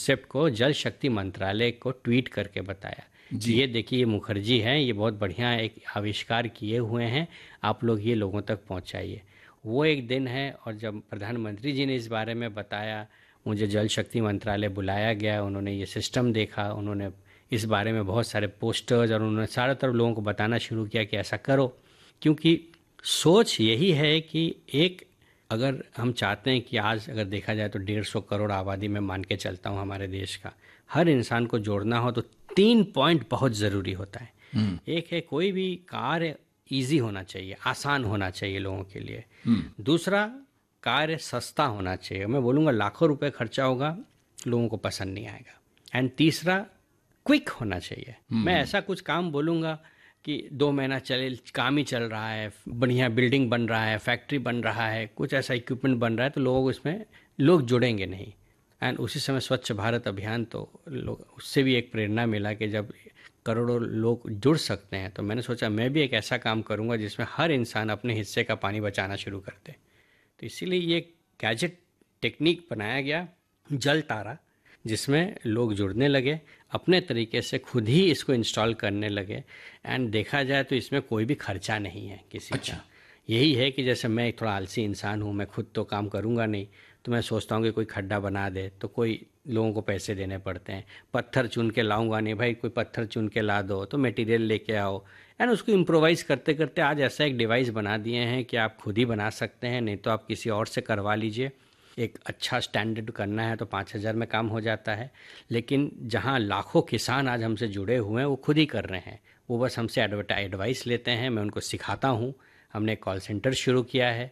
Concept को जल शक्ति मंत्रालय को ट्वीट करके बताया कि ये देखिए, ये मुखर्जी हैं, ये बहुत बढ़िया एक आविष्कार किए हुए हैं, आप लोग ये लोगों तक पहुंचाइए। वो एक दिन है। और जब प्रधानमंत्री जी ने इस बारे में बताया, मुझे जल शक्ति मंत्रालय बुलाया गया, उन्होंने ये सिस्टम देखा, उन्होंने इस बारे में बहुत सारे पोस्टर्स और उन्होंने सारे तरफ लोगों को बताना शुरू किया कि ऐसा करो। क्योंकि सोच यही है कि एक, अगर हम चाहते हैं कि आज अगर देखा जाए तो 150 करोड़ आबादी में मान के चलता हूँ हमारे देश का, हर इंसान को जोड़ना हो तो 3 पॉइंट बहुत ज़रूरी होता है। एक है, कोई भी कार्य ईजी होना चाहिए, आसान होना चाहिए लोगों के लिए। दूसरा, कार्य सस्ता होना चाहिए। मैं बोलूँगा लाखों रुपए खर्चा होगा, लोगों को पसंद नहीं आएगा। एंड तीसरा, क्विक होना चाहिए। मैं ऐसा कुछ काम बोलूँगा कि 2 महीना चले, काम ही चल रहा है, बढ़िया बिल्डिंग बन रहा है, फैक्ट्री बन रहा है, कुछ ऐसा इक्विपमेंट बन रहा है, तो लोग इसमें लोग जुड़ेंगे नहीं। एंड उसी समय स्वच्छ भारत अभियान, तो लोग उससे भी एक प्रेरणा मिला कि जब करोड़ों लोग जुड़ सकते हैं, तो मैंने सोचा मैं भी एक ऐसा काम करूंगा जिसमें हर इंसान अपने हिस्से का पानी बचाना शुरू कर दे। तो इसीलिए ये गैजेट टेक्निक बनाया गया, जल तारा, जिसमें लोग जुड़ने लगे, अपने तरीके से खुद ही इसको इंस्टॉल करने लगे। एंड देखा जाए तो इसमें कोई भी खर्चा नहीं है किसी का। यही है कि जैसे मैं थोड़ा आलसी इंसान हूँ, मैं खुद तो काम करूँगा नहीं, तो मैं सोचता हूँ कि कोई खड्डा बना दे, तो कोई लोगों को पैसे देने पड़ते हैं। पत्थर चुन के लाऊंगा नहीं, भाई कोई पत्थर चुन के ला दो, तो मटेरियल लेके आओ। एंड उसको इम्प्रोवाइज़ करते करते आज ऐसा एक डिवाइस बना दिए हैं कि आप खुद ही बना सकते हैं, नहीं तो आप किसी और से करवा लीजिए। एक अच्छा स्टैंडर्ड करना है तो 5,000 में काम हो जाता है। लेकिन जहाँ लाखों किसान आज हमसे जुड़े हुए हैं, वो खुद ही कर रहे हैं, वो बस हमसे एडवाइस लेते हैं, मैं उनको सिखाता हूँ। हमने कॉल सेंटर शुरू किया है,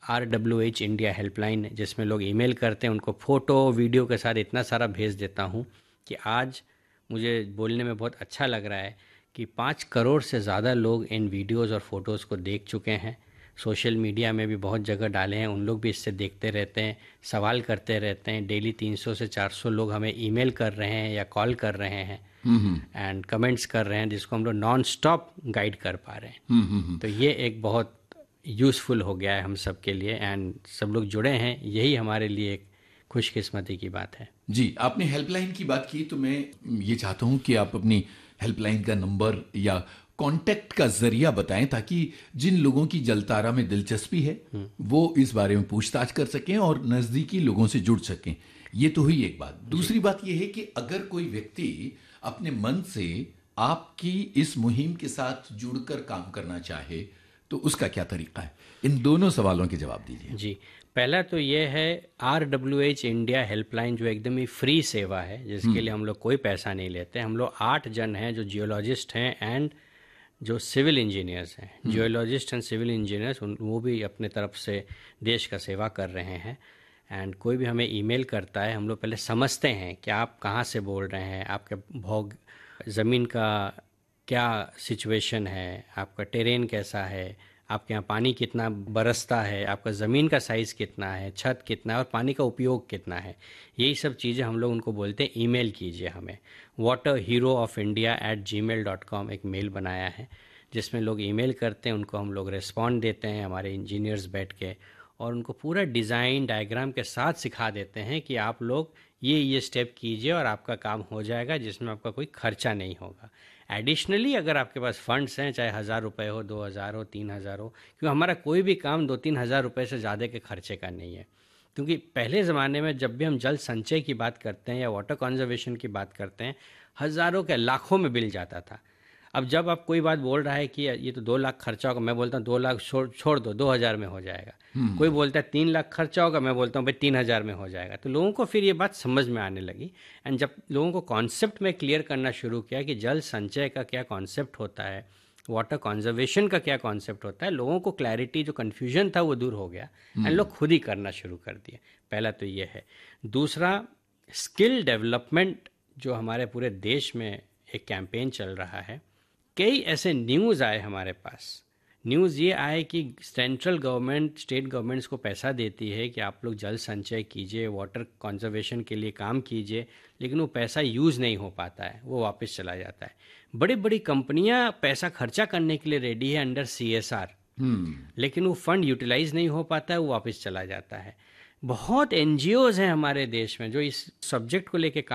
RWH इंडिया हेल्पलाइन, जिसमें लोग ईमेल करते हैं, उनको फ़ोटो वीडियो के साथ इतना सारा भेज देता हूँ कि आज मुझे बोलने में बहुत अच्छा लग रहा है कि 5 करोड़ से ज़्यादा लोग इन वीडियोज़ और फ़ोटोज़ को देख चुके हैं। सोशल मीडिया में भी बहुत जगह डाले हैं, उन लोग भी इससे देखते रहते हैं, सवाल करते रहते हैं। डेली 300 से 400 लोग हमें ईमेल कर रहे हैं या कॉल कर रहे हैं एंड कमेंट्स कर रहे हैं, जिसको हम लोग नॉन स्टॉप गाइड कर पा रहे हैं। तो ये एक बहुत यूज़फुल हो गया है हम सब के लिए, एंड सब लोग जुड़े हैं, यही हमारे लिए एक खुशकिस्मती की बात है। जी, आपने हेल्पलाइन की बात की, तो मैं ये चाहता हूँ कि आप अपनी हेल्पलाइन का नंबर या कांटेक्ट का जरिया बताएं, ताकि जिन लोगों की जलतारा में दिलचस्पी है वो इस बारे में पूछताछ कर सकें और नज़दीकी लोगों से जुड़ सकें। ये तो हुई एक बात। दूसरी बात यह है कि अगर कोई व्यक्ति अपने मन से आपकी इस मुहिम के साथ जुड़कर काम करना चाहे, तो उसका क्या तरीका है? इन दोनों सवालों के जवाब दीजिए। जी, पहला तो ये है RWH इंडिया हेल्पलाइन, जो एकदम ही फ्री सेवा है, जिसके लिए हम लोग कोई पैसा नहीं लेते। हम लोग 8 जन हैं जो जियोलॉजिस्ट हैं एंड जो सिविल इंजीनियर्स हैं। जियोलॉजिस्ट एंड सिविल इंजीनियर्स, वो भी अपने तरफ से देश का सेवा कर रहे हैं। एंड कोई भी हमें ईमेल करता है, हम लोग पहले समझते हैं कि आप कहाँ से बोल रहे हैं, आपके भौग ज़मीन का क्या सिचुएशन है, आपका टेरेन कैसा है, आपके यहाँ पानी कितना बरसता है, आपका ज़मीन का साइज़ कितना है, छत कितना है और पानी का उपयोग कितना है। यही सब चीज़ें हम लोग उनको बोलते हैं ईमेल कीजिए हमें। waterheroofIndia@gmail.com एक मेल बनाया है, जिसमें लोग ईमेल करते हैं, उनको हम लोग रिस्पॉन्ड देते हैं, हमारे इंजीनियर्स बैठ के, और उनको पूरा डिज़ाइन डायग्राम के साथ सिखा देते हैं कि आप लोग ये स्टेप कीजिए और आपका काम हो जाएगा, जिसमें आपका कोई खर्चा नहीं होगा। एडिशनली अगर आपके पास फंड्स हैं, चाहे 1,000 रुपये हो, 2,000 हो, 3,000 हो, क्योंकि हमारा कोई भी काम 2-3 हज़ार रुपये से ज़्यादा के खर्चे का नहीं है। क्योंकि पहले ज़माने में जब भी हम जल संचय की बात करते हैं या वाटर कंजर्वेशन की बात करते हैं, हज़ारों के लाखों में बिल जाता था। अब जब आप कोई बात बोल रहा है कि ये तो 2 लाख खर्चा होगा, मैं बोलता हूँ 2 लाख छोड़ दो, 2,000 में हो जाएगा। कोई बोलता है 3 लाख खर्चा होगा, मैं बोलता हूँ भाई 3,000 में हो जाएगा। तो लोगों को फिर ये बात समझ में आने लगी। एंड जब लोगों को कॉन्सेप्ट में क्लियर करना शुरू किया कि जल संचय का क्या कॉन्सेप्ट होता है, वाटर कंजर्वेशन का क्या कॉन्सेप्ट होता है, लोगों को क्लैरिटी, जो कन्फ्यूजन था वो दूर हो गया एंड लोग खुद ही करना शुरू कर दिए। पहला तो ये है। दूसरा, स्किल डेवलपमेंट, जो हमारे पूरे देश में एक कैंपेन चल रहा है। कई ऐसे न्यूज़ आए हमारे पास। न्यूज़ ये आए कि सेंट्रल गवर्नमेंट स्टेट गवर्नमेंट्स को पैसा देती है कि आप लोग जल संचय कीजिए, वाटर कंजर्वेशन के लिए काम कीजिए, लेकिन वो पैसा यूज़ नहीं हो पाता है, वो वापस चला जाता है। बड़ी बड़ी कंपनियां पैसा खर्चा करने के लिए रेडी है अंडर CSR, लेकिन वो फंड यूटिलाइज नहीं हो पाता है, वो वापस चला जाता है। बहुत NGOs हैं हमारे देश में जो इस सब्जेक्ट को लेके